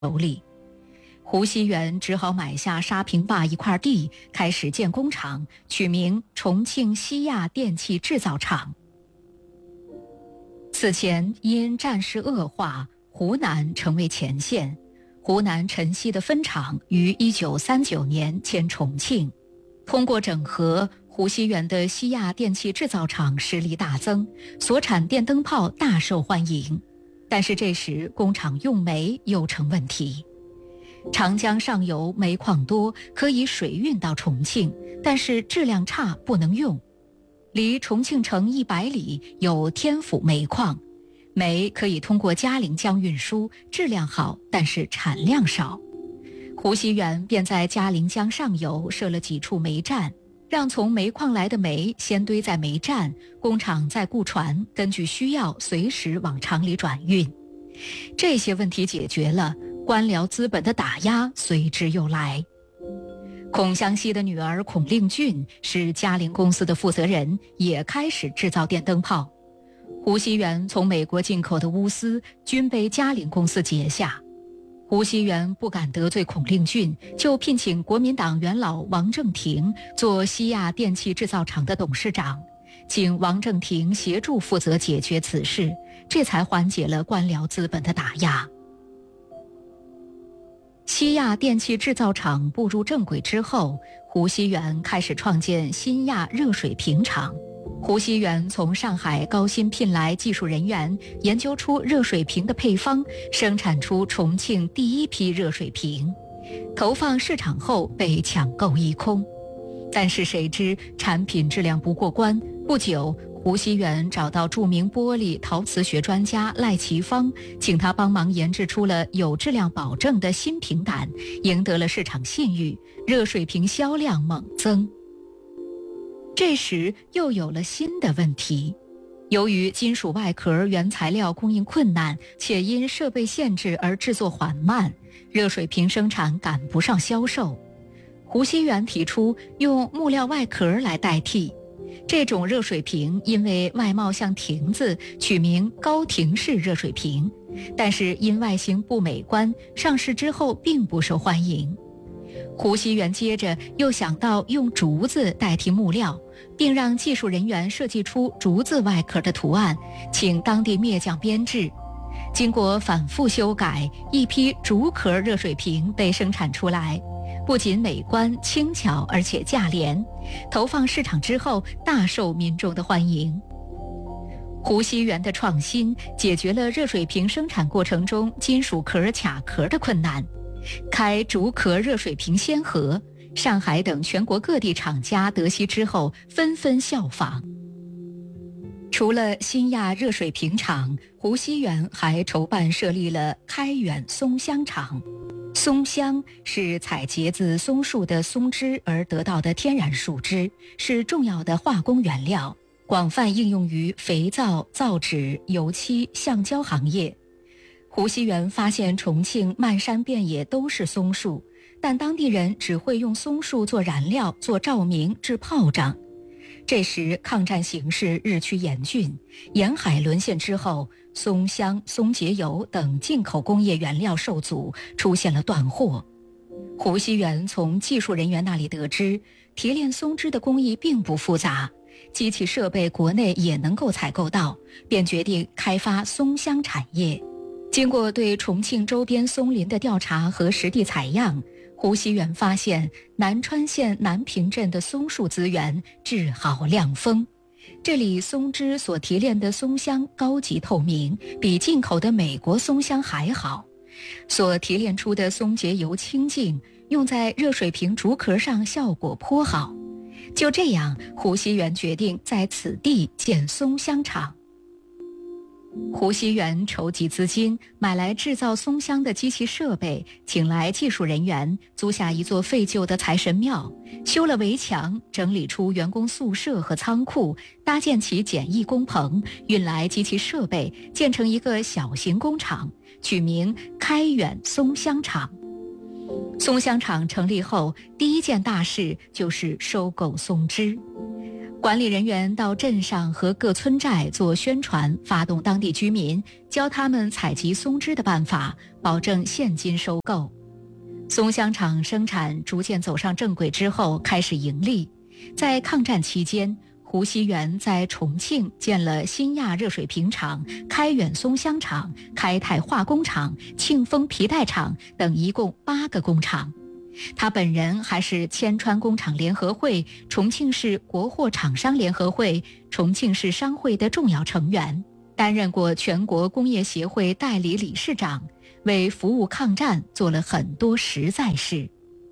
手里。胡锡元只好买下沙坪坝一块地，开始建工厂，取名重庆西亚电气制造厂。此前因战事恶化，湖南成为前线，湖南辰溪的分厂于1939年迁重庆。通过整合，胡锡元的西亚电气制造厂实力大增，所产电灯泡大受欢迎。但是这时工厂用煤又成问题。长江上游煤矿多，可以水运到重庆，但是质量差，不能用。离重庆城100里有天府煤矿，煤可以通过嘉陵江运输，质量好，但是产量少。胡锡元便在嘉陵江上游设了几处煤站，让从煤矿来的煤先堆在煤站，工厂再雇船，根据需要随时往厂里转运。这些问题解决了，官僚资本的打压随之又来。孔祥熙的女儿孔令俊是嘉陵公司的负责人，也开始制造电灯泡。胡锡元从美国进口的钨丝均被嘉陵公司截下。胡锡元不敢得罪孔令俊，就聘请国民党元老王正廷做西亚电气制造厂的董事长，请王正廷协助负责解决此事，这才缓解了官僚资本的打压。西亚电气制造厂步入正轨之后，胡锡元开始创建新亚热水瓶厂。胡锡元从上海高薪聘来技术人员，研究出热水瓶的配方，生产出重庆第一批热水瓶，投放市场后被抢购一空。但是谁知产品质量不过关，不久胡锡元找到著名玻璃陶瓷学专家赖其芳，请他帮忙研制出了有质量保证的新瓶胆，赢得了市场信誉，热水瓶销量猛增。这时又有了新的问题，由于金属外壳原材料供应困难，且因设备限制而制作缓慢，热水瓶生产赶不上销售。胡锡元提出用木料外壳来代替，这种热水瓶因为外貌像亭子，取名高亭式热水瓶，但是因外形不美观，上市之后并不受欢迎。胡锡元接着又想到用竹子代替木料，并让技术人员设计出竹子外壳的图案，请当地篾匠编制。经过反复修改，一批竹壳热水瓶被生产出来，不仅美观轻巧，而且价廉，投放市场之后大受民众的欢迎。胡锡元的创新解决了热水瓶生产过程中金属壳卡壳的困难，开竹壳热水瓶先河，上海等全国各地厂家得悉之后纷纷效仿。除了新亚热水瓶厂，胡锡元还筹办设立了开远松香厂。松香是采楫自松树的松枝而得到的天然树脂，是重要的化工原料，广泛应用于肥皂、造纸、油漆、橡胶行业。胡锡元发现重庆漫山遍野都是松树，但当地人只会用松树做燃料、做照明、制炮仗。这时抗战形势日趋严峻，沿海沦陷之后，松香、松节油等进口工业原料受阻，出现了断货。胡锡元从技术人员那里得知，提炼松脂的工艺并不复杂，机器设备国内也能够采购到，便决定开发松香产业。经过对重庆周边松林的调查和实地采样，胡锡元发现南川县南坪镇的松树资源质好量丰，这里松脂所提炼的松香高级透明，比进口的美国松香还好，所提炼出的松节油清净，用在热水瓶竹壳上效果颇好。就这样，胡锡元决定在此地建松香厂。胡锡元筹集资金，买来制造松香的机器设备，请来技术人员，租下一座废旧的财神庙，修了围墙，整理出员工宿舍和仓库，搭建起简易工棚，运来机器设备，建成一个小型工厂，取名开远松香厂。松香厂成立后，第一件大事就是收购松脂。 管理人员到镇上和各村寨做宣传，发动当地居民，教他们采集松枝的办法，保证现金收购。松香厂生产逐渐走上正轨之后，开始盈利。在抗战期间，胡锡元在重庆建了新亚热水瓶厂、开远松香厂、开泰化工厂、庆丰皮带厂等一共8个工厂。他本人还是千川工厂联合会、重庆市国货厂商联合会、重庆市商会的重要成员，担任过全国工业协会代理理事长，为服务抗战做了很多实在事。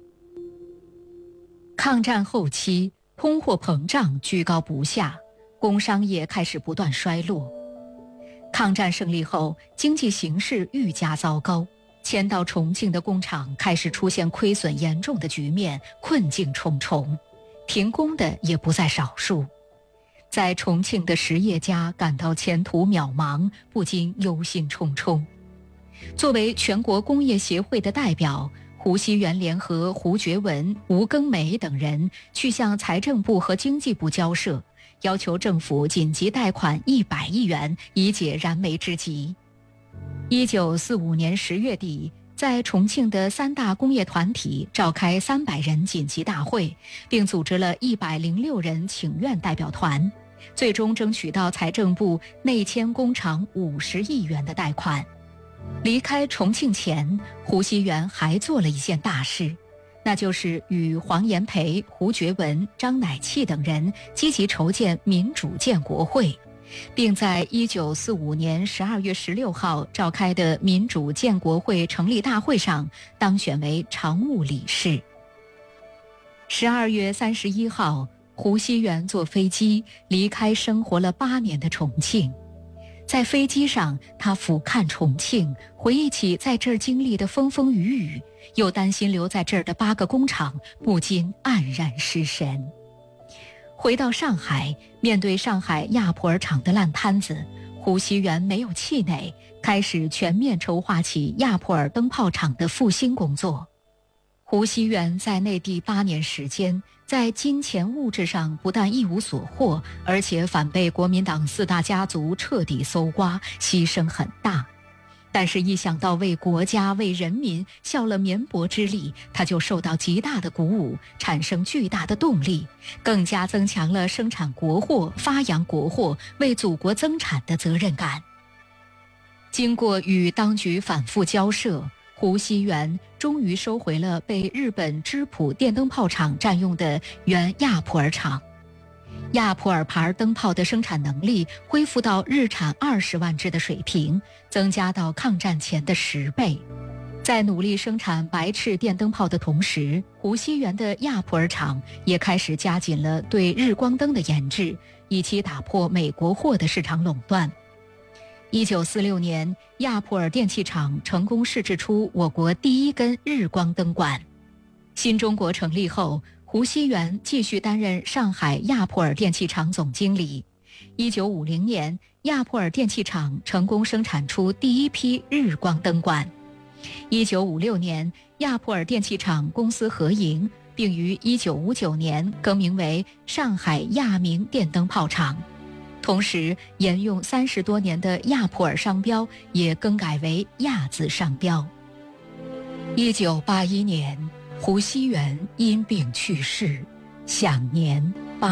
抗战后期，通货膨胀居高不下，工商业开始不断衰落。抗战胜利后，经济形势愈加糟糕，迁到重庆的工厂开始出现亏损严重的局面，困境重重，停工的也不在少数。在重庆的实业家感到前途渺茫，不禁忧心忡忡。作为全国工业协会的代表，胡锡元联合胡觉文、吴庚梅等人去向财政部和经济部交涉，要求政府紧急贷款100亿元，以解燃眉之急。1945年10月底，在重庆的3大工业团体召开300人紧急大会，并组织了106人请愿代表团，最终争取到财政部内迁工厂50亿元的贷款。离开重庆前，胡锡元还做了一件大事，那就是与黄炎培、胡觉文、张乃器等人积极筹建民主建国会，并在1945年12月16号召开的民主建国会成立大会上当选为常务理事。12月31号，胡锡元坐飞机离开生活了8年的重庆。在飞机上，他俯瞰重庆，回忆起在这儿经历的风风雨雨，又担心留在这儿的8个工厂，不禁黯然失神。回到上海，面对上海亚普尔厂的烂摊子，胡锡元没有气馁，开始全面筹划起亚普尔灯泡厂的复兴工作。胡锡元在内地8年时间，在金钱物质上不但一无所获，而且反被国民党4大家族彻底搜刮，牺牲很大。但是一想到为国家为人民效了绵薄之力，他就受到极大的鼓舞，产生巨大的动力，更加增强了生产国货、发扬国货、为祖国增产的责任感。经过与当局反复交涉，胡锡元终于收回了被日本芝浦电灯泡厂占用的原亚普尔厂。亚普尔牌灯泡的生产能力恢复到日产20万只的水平，增加到抗战前的10倍。在努力生产白炽电灯泡的同时，胡锡元的亚普尔厂也开始加紧了对日光灯的研制，以期打破美国货的市场垄断。1946年，亚普尔电器厂成功试制出我国第1根日光灯管。新中国成立后，胡锡元继续担任上海亚普尔电器厂总经理。1950年，亚普尔电器厂成功生产出第1批日光灯管。1956年，亚普尔电器厂公私合营，并于1959年更名为上海亚明电灯泡厂。同时，沿用30多年的亚普尔商标也更改为亚字商标。1981年，胡锡元因病去世，享年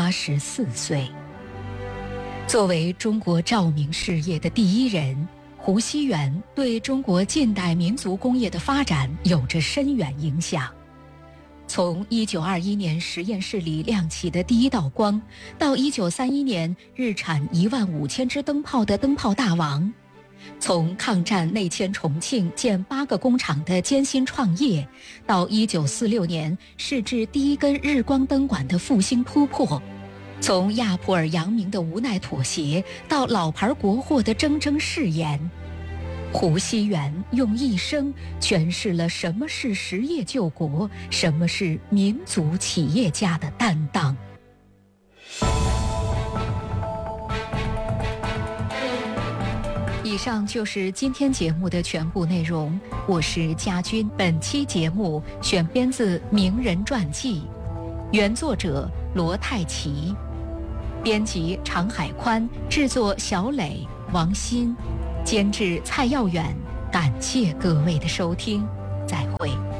84岁。作为中国照明事业的第一人，胡锡元对中国近代民族工业的发展有着深远影响。从1921年实验室里亮起的第一道光，到1931年日产15000只灯泡的灯泡大王，从抗战内迁重庆建8个工厂的艰辛创业，到1946年试制第1根日光灯管的复兴突破，从亚普尔扬名的无奈妥协，到老牌国货的铮铮誓言，胡锡元用一生诠释了什么是实业救国，什么是民族企业家的担当。以上就是今天节目的全部内容，我是佳君。本期节目选编自《名人传记》，原作者罗泰奇。 编辑常海宽，制作小磊、王鑫，监制蔡耀远。感谢各位的收听，再会。